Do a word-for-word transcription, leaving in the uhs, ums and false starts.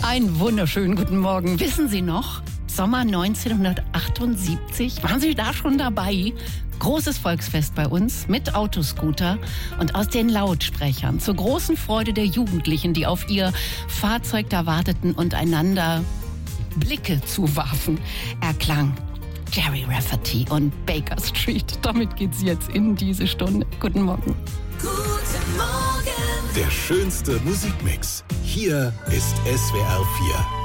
Einen wunderschönen guten Morgen. Wissen Sie noch, Sommer neunzehnhundertachtundsiebzig, waren Sie da schon dabei? Großes Volksfest bei uns mit Autoscooter und aus den Lautsprechern zur großen Freude der Jugendlichen, die auf ihr Fahrzeug da warteten und einander Blicke zuwarfen, erklang Jerry Rafferty und Baker Street. Damit geht's jetzt in diese Stunde. Guten Morgen. Guten Morgen. Der schönste Musikmix. Hier ist S W R vier.